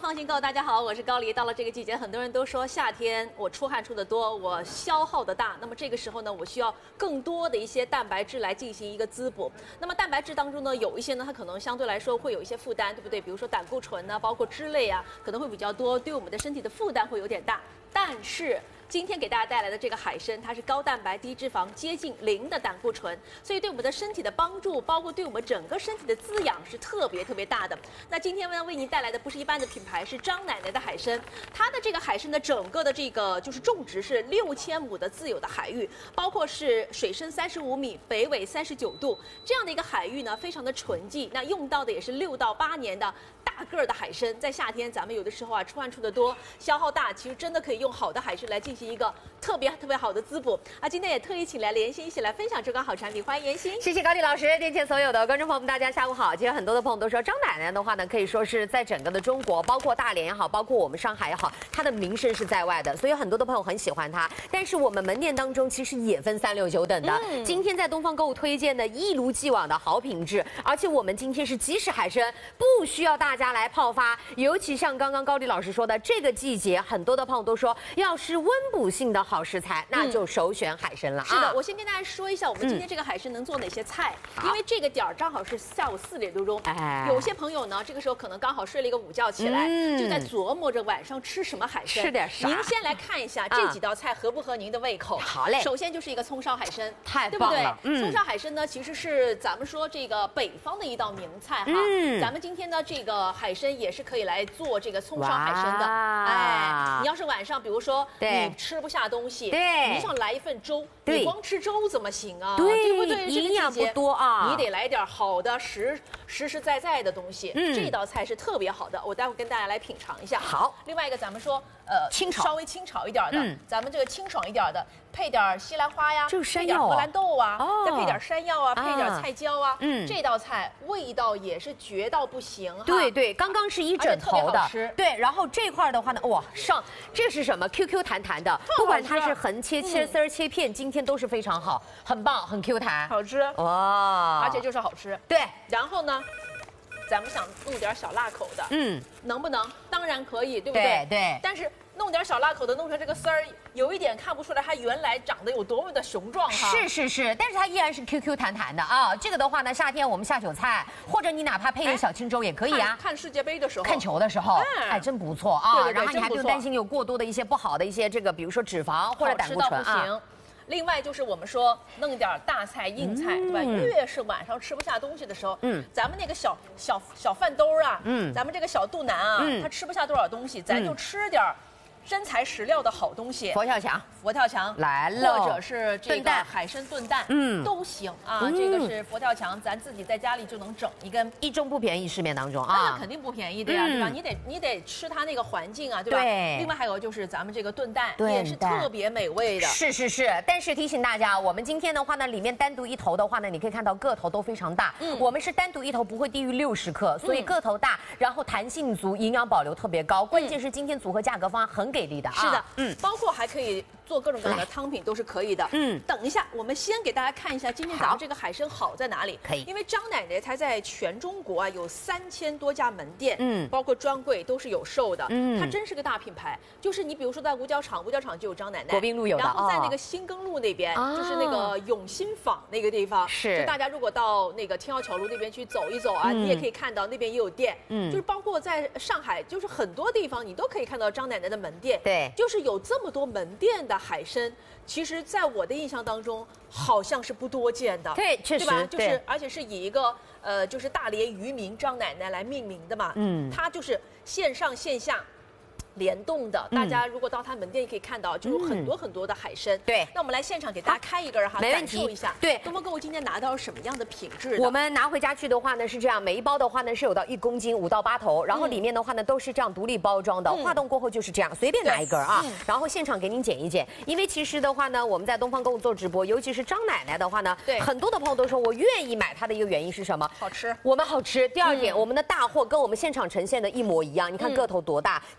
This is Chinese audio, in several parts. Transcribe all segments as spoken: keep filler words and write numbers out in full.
放心购，大家好，我是高黎。到了这个季节，很多人都说夏天我出汗出的多，我消耗的大。那么这个时候呢，我需要更多的一些蛋白质来进行一个滋补。那么蛋白质当中呢，有一些呢，它可能相对来说会有一些负担，对不对？比如说胆固醇呢，包括脂类啊，可能会比较多，对我们的身体的负担会有点大。但是今天给大家带来的这个海参，它是高蛋白、低脂肪、接近零的胆固醇，所以对我们的身体的帮助，包括对我们整个身体的滋养是特别特别大的。那今天呢，为您带来的不是一般的品牌，是张奶奶的海参。它的这个海参的整个的这个就是种植是六千亩的自有的海域，包括是水深三十五米，北纬三十九度这样的一个海域呢，非常的纯净。那用到的也是六到八年的大个儿的海参。在夏天，咱们有的时候啊出汗出的多，消耗大，其实真的可以用好的海参来进行一个特别特别好的滋补啊！今天也特意请来了妍希一起来分享这款好产品，欢迎妍希。 谢谢高丽老师，电前所有的观众朋友们，大家下午好。其实很多的朋友都说张奶奶的话呢，可以说是在整个的中国，包括大连也好，包括我们上海也好，她的名声是在外的，所以很多的朋友很喜欢她。但是我们门店当中其实也分三六九等的。嗯、今天在东方购物推荐的一如既往的好品质，而且我们今天是即食海参，不需要大家来泡发。尤其像刚刚高丽老师说的，这个季节很多的朋友都说要是温补性的好食材，那就首选海参了。 是的，我先跟大家说一下，我们今天这个海参能做哪些菜，嗯、因为这个点儿正好是下午四点多钟。哎，有些朋友呢，这个时候可能刚好睡了一个午觉起来，嗯、就在琢磨着晚上吃什么海参， 吃点啥。 您先来看一下这几道菜合不合您的胃口？ 好嘞。 首先就是一个葱烧海参， 太棒了， 对不对？嗯、葱烧海参呢，其实是咱们说这个北方的一道名菜哈。嗯、咱们今天的这个海参也是可以来做这个葱烧海参的。哎，你要是晚上比如说你吃不下东西， 对， 你想来一份粥，你光吃粥怎么行啊？ 对， 对不对？ 营养不多啊， 你得来点好的实实实在在的东西。嗯，这道菜是特别好的，我待会跟大家来品尝一下。 好， 另外一个咱们说，呃， 清炒稍微清炒一点的，嗯、咱们这个清爽一点的，配点西兰花呀， 就是山药、啊、 配点荷兰豆啊， 哦、 再配点山药啊，配点菜椒啊。 嗯， 这道菜味道也是绝到不行哈。 对对，刚刚是一整头的，对，然后这块的话呢，哇，上这是什么 ？Q Q 弹弹的，不管它是横切、切丝儿、切片，今天都是非常好，很棒，很 Q 弹， 好吃哇， 而且就是好吃。 对， 然后呢？咱们想弄点小辣口的，嗯，能不能？当然可以，对不对？ 对对。 但是弄点小辣口的，弄成这个丝儿，有一点看不出来它原来长得有多么的雄壮哈。 是是是，但是它依然是 Q Q 弹弹的啊。这个的话呢，夏天我们下酒菜，或者你哪怕配点小清粥也可以啊。 看, 看世界杯的时候， 看球的时候，哎, 哎，真不错啊。 对对对， 然后你还不用担心有过多的一些不好的一些这个，比如说脂肪或者胆固醇啊。 另外就是我们说弄点大菜硬菜，嗯、对吧？越是晚上吃不下东西的时候，嗯，咱们那个小小小饭兜啊，嗯，咱们这个小肚腩啊，嗯、他吃不下多少东西，咱就吃点真材实料的好东西。 佛跳墙， 佛跳墙来了， 或者是这个海参炖蛋，嗯，都行啊。嗯、这个是佛跳墙，咱自己在家里就能整一根， 一中不便宜，市面当中啊， 那肯定不便宜的呀，嗯、对吧？你得你得吃它那个环境啊，对吧？ 对。 另外还有就是咱们这个炖蛋也是特别美味的。 是是是，但是提醒大家，我们今天的话呢，里面单独一头的话呢，你可以看到个头都非常大。嗯。我们是单独一头不会低于六十克，所以个头大，然后弹性足，营养保留特别高。关键是今天组合价格方案很给力的啊。 是的，嗯，包括还可以做各种各样的汤品，都是可以的。嗯，等一下，我们先给大家看一下今天咱们这个海参好在哪里。 可以， 因为张奶奶她在全中国啊有三千多家门店，嗯，包括专柜都是有售的。嗯，它真是个大品牌。就是你比如说在五角场，五角场就有张奶奶， 国宾路有的， 然后在那个新耕路那边，哦、就是那个永新坊那个地方， 是， 就大家如果到那个天桥桥路那边去走一走啊，嗯、你也可以看到那边也有店。嗯，就是包括在上海，就是很多地方你都可以看到张奶奶的门店。 对。 就是有这么多门店的海参，其实在我的印象当中，好像是不多见的。 对，确实， 对吧？就是而且是以一个呃，就是大连渔民张奶奶来命名的嘛。嗯，它就是线上线下联动的，大家如果到它门店，可以看到就有很多很多的海参。 对， 那我们来现场给大家开一根哈， 没问题， 感受一下。 对， 东方购物今天拿到什么样的品质的？ 我们拿回家去的话呢是这样，每一包的话呢是有到一公斤，五到八头，然后里面的话呢都是这样独立包装的，化冻过后就是这样，随便拿一根啊，然后现场给您剪一剪。因为其实的话呢，我们在东方购物做直播，尤其是张奶奶的话呢，对，很多的朋友都说我愿意买它的一个原因是什么？ 好吃， 我们好吃。第二点，我们的大货跟我们现场呈现的一模一样，你看个头多大，基本上。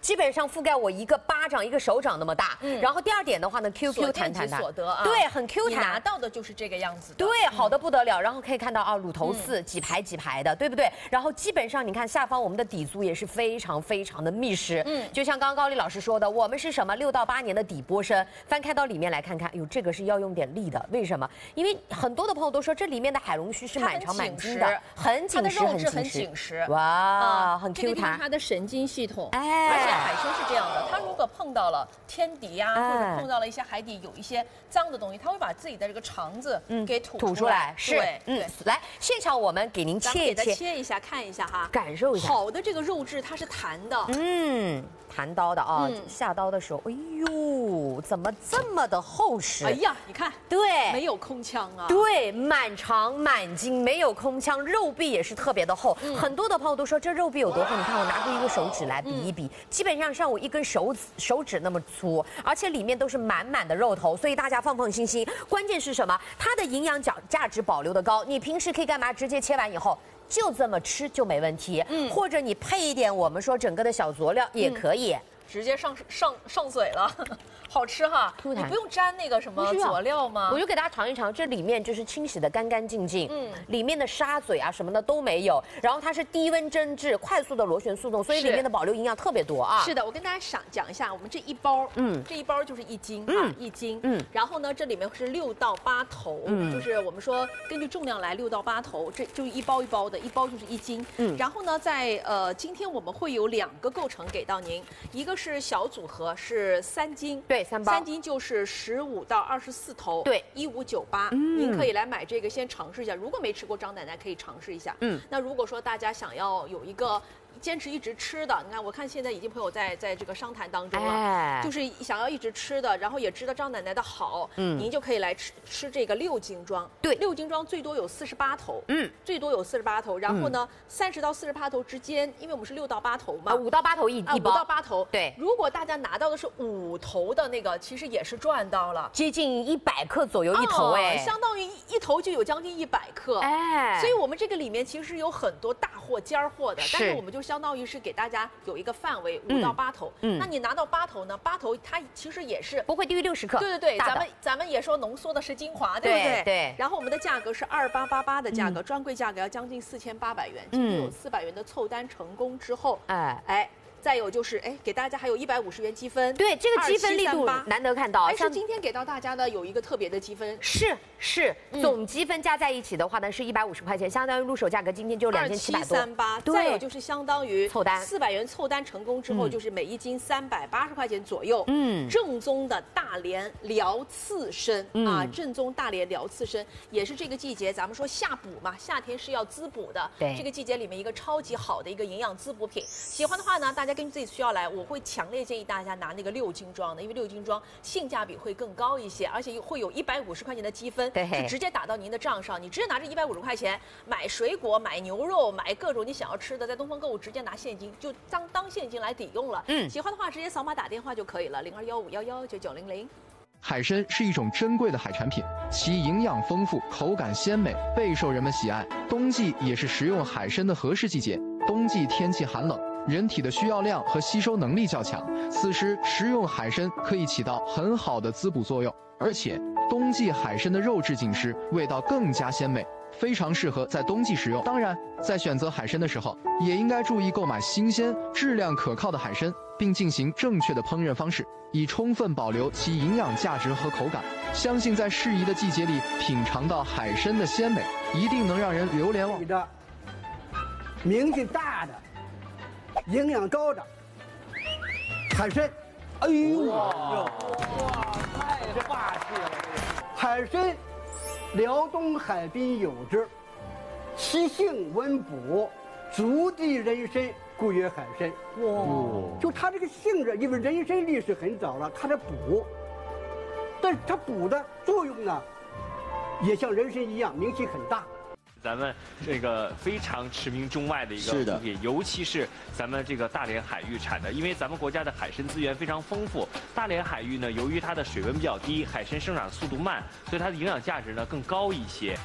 上覆盖我一个巴掌、一个手掌那么大。嗯，然后第二点的话呢 ，Q Q 弹弹弹， 所得啊， 对，很 Q 弹。 你拿到的就是这个样子的， 对，好的不得了。然后可以看到啊，乳头四几排几排的，对不对？然后基本上你看下方我们的底足也是非常非常的密实。嗯，就像刚刚高丽老师说的，我们是什么六到八年的底波身，翻开到里面来看看，哎呦，这个是要用点力的，为什么？因为很多的朋友都说这里面的海龙须是满长满筋的，很紧实，很很紧实。 哇，很 Q 弹。 这个就是它的神经系统，哎，而且海参是这样的，它如果碰到了天敌呀，或者碰到了一些海底有一些脏的东西，它会把自己的这个肠子给吐吐出来。是， 嗯， 来，现场我们给您切一切， 切一下，看一下哈， 感受一下。 好的这个肉质它是弹的， 嗯。弹刀的啊，嗯、下刀的时候，哎呦，怎么这么的厚实？ 哎呀，你看， 对， 没有空腔啊， 对，满长满筋，没有空腔，肉壁也是特别的厚。嗯、很多的朋友都说这肉壁有多厚？你看我拿出一个手指来比一比，嗯、基本上像我一根手指手指那么粗，而且里面都是满满的肉头，所以大家放放心心。关键是什么？它的营养价价值保留的高，你平时可以干嘛？直接切完以后。就这么吃就没问题，嗯，或者你配一点我们说整个的小佐料也可以， 嗯、直接上上上嘴了。好吃哈，你不用沾那个什么佐料吗？ 我就给大家尝一尝，这里面就是清洗的干干净净，嗯，里面的沙嘴啊什么的都没有，然后它是低温蒸制，快速的螺旋速冻，所以里面的保留营养特别多啊。 是的，我跟大家讲讲一下，我们这一包，嗯，这一包就是一斤啊，一斤，嗯，然后呢，这里面是六到八头，嗯，就是我们说根据重量来六到八头，这就一包一包的，一包就是一斤，嗯，然后呢，在呃今天我们会有两个构成给到您，一个是小组合是三斤， 对。三包， 三斤就是十五到二十四头， 对， 一五九八，您可以来买这个，先尝试一下。如果没吃过张奶奶，可以尝试一下。嗯，那如果说大家想要有一个坚持一直吃的，你看，我看现在已经朋友在在这个商谈当中了，哎、就是想要一直吃的，然后也知道张奶奶的好，嗯，您就可以来吃吃这个六斤装。 对， 六斤装最多有四十八头，嗯，最多有四十八头。然后呢，三十、嗯、到四十八头之间，因为我们是六到八头嘛， 五、呃、到八头一啊， 一包， 五到八头。 对， 如果大家拿到的是五头的那个，其实也是赚到了， 接近一百克左右一头，哎、 哦，相当于一头就有将近一百克，哎，所以我们这个里面其实有很多大货、尖货的，但是我们就相当于是给大家。大家有一个范围，五到八头。嗯，那你拿到八头呢？八头它其实也是不会低于六十克。 对对对，咱们咱们也说浓缩的是精华，对不对？ 对。 然后我们的价格是二八八八的价格，嗯、专柜价格要将近四千八百元。今天有四百元的凑单成功之后，哎、嗯、哎。再有就是，哎，给大家还有一百五十元积分， 对，这个积分力度难得看到。 哎，是今天给到大家的有一个特别的积分， 是是，嗯、总积分加在一起的话呢是一百五十块钱，相当于入手价格今天就两千七百多。 二七三八，再有就是相当于凑单四百元凑单成功之后，嗯、就是每一斤三百八十块钱左右。嗯，正宗的大连辽刺身、嗯、啊，正宗大连辽刺身也是这个季节咱们说夏补嘛，夏天是要滋补的。 对， 这个季节里面一个超级好的一个营养滋补品。喜欢的话呢，大家根据自己需要来。我会强烈建议大家拿那个六斤装的，因为六斤装性价比会更高一些，而且会有一百五十块钱的积分，是直接打到您的账上。你直接拿着一百五十块钱买水果、买牛肉、买各种你想要吃的，在东方购物直接拿现金，就当当现金来抵用了。嗯，喜欢的话直接扫码打电话就可以了，零二幺五幺幺九九零零。 海参是一种珍贵的海产品，其营养丰富，口感鲜美，备受人们喜爱。冬季也是食用海参的合适季节，冬季天气寒冷。人体的需要量和吸收能力较强，此时食用海参可以起到很好的滋补作用，而且冬季海参的肉质紧实，味道更加鲜美，非常适合在冬季食用。当然，在选择海参的时候，也应该注意购买新鲜、质量可靠的海参，并进行正确的烹饪方式，以充分保留其营养价值和口感。相信在适宜的季节里品尝到海参的鲜美，一定能让人流连忘返。 名气大的。营养高的海参，哎呦，哇，太霸气了！海参，辽东海滨有之，其性温补，足地人参，故曰海参。哇，就它这个性质，因为人参历史很早了，它的补，但是它补的作用呢，也像人参一样，名气很大。 咱们这个非常驰名中外的一个物品，尤其是咱们这个大连海域产的，因为咱们国家的海参资源非常丰富。大连海域呢，由于它的水温比较低，海参生长速度慢，所以它的营养价值呢更高一些。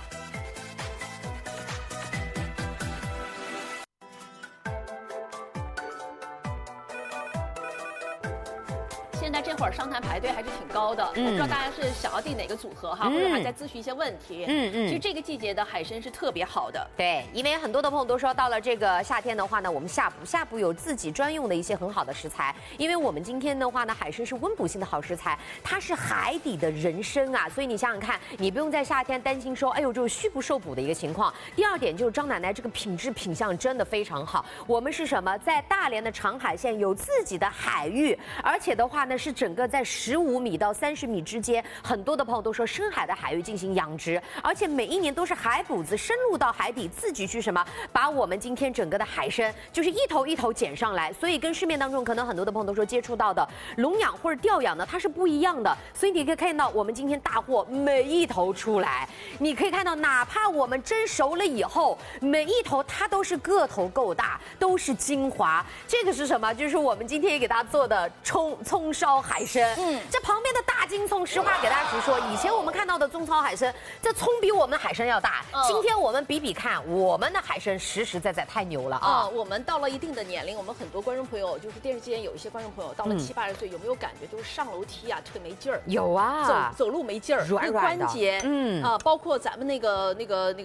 现在这会儿商谈排队还是挺高的，嗯、我不知道大家是想要订哪个组合哈，嗯、或者还在咨询一些问题。嗯嗯。其实这个季节的海参是特别好的。 对，因为很多的朋友都说，到了这个夏天的话呢，我们下捕下捕有自己专用的一些很好的食材。因为我们今天的话呢，海参是温补性的好食材，它是海底的人参啊，所以你想想看，你不用在夏天担心说，哎呦，这个虚不受补的一个情况。第二点就是张奶奶这个品质品相真的非常好。我们是什么？在大连的长海县有自己的海域，而且的话呢，是整个在十五米到三十米之间，很多的朋友都说深海的海域进行养殖，而且每一年都是海捕子深入到海底，自己去什么，把我们今天整个的海参就是一头一头捡上来，所以跟市面当中可能很多的朋友都说接触到的笼养或者钓养的，它是不一样的。所以你可以看到我们今天大货每一头出来，你可以看到，哪怕我们蒸熟了以后，每一头它都是个头够大，都是精华。这个是什么？就是我们今天也给大家做的葱葱烧海参。嗯，这旁边的大金葱，实话给大家直说，以前我们看到的葱烧海参，这葱比我们的海参要大。嗯、今天我们比比看，我们的海参实实在在太牛了啊！ 嗯、我们到了一定的年龄，我们很多观众朋友，就是电视机前有一些观众朋友到了七八十岁，有没有感觉就是上楼梯啊特没劲儿？ 有啊， 走走路没劲儿， 软软的关节，嗯啊、呃，包括咱们那个那个那个。